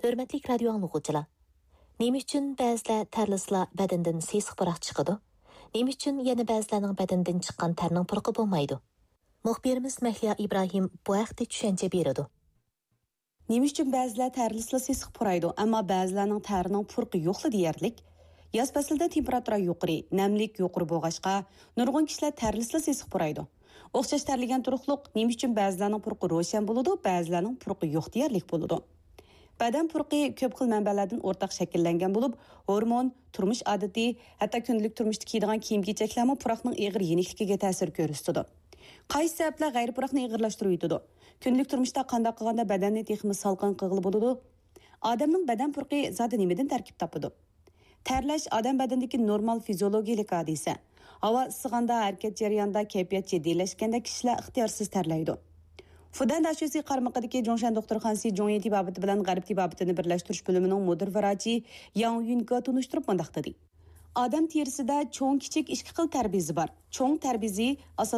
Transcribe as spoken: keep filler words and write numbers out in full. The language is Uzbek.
Hörmətli radio anlıqçılar. Nima üçün bəzilər tərlisla bədəndən sesiq puraq çıxıdı? Nima üçün yana bəzilərinin bədəndən çıxan tərning purqi bo'lmaydi? Muxbirimiz Mahliya İbrahim bu haqda tushuncha beradi. Nima üçün bəzilər tərlisla sesiq puraydı, amma bəzilərinin tərining purqi yo'qli deyarlik? Yoz faslida temperatura yuqori, namlik yuqori bo'lg'achqa, nurg'un kishilar tərlisla sesiq puraydı. O'xshash tərligan turuqliq nima uchun bəzilərinin purqi ro'shan bo'ladi, bəzilərinin purqi yo'q deyarlik bo'ladi. Bədən purqi ko'p xil manbalardan o'rtaq shakllangan bo'lib, hormon, turmush odati, hatto kundalik turmushda kiydigan kiyim-kechaklarmi puraqning ig'ir yenikligiga ta'sir ko'rsatadi. Qaysi sabablar g'ayri puraqni ig'irlashtirib yutadi? Kundalik turmushda qanday qilganda badanni texmi salqin qilg'ili bo'ladi? Odamning badan purqi zodi nimadan tarkib topadi? Terlash odam badanidagi normal fiziologik hodisa. Havo isig'anda, harakat jarayonida kayfiyat jiddiylashganda kishilar ixtiyorsiz terlaydi. Fudan dashyosi qarmaqidagi Jongshan doktorxonasi Jongyi tibobati bilan g'arb tibobatini birlashtirish bo'limining mudir vrachi Yang Yunga tunishtirib mundaq dedi. Odam terisida cho'ng kichik ikki xil tarbizi bor. Cho'ng tarbizi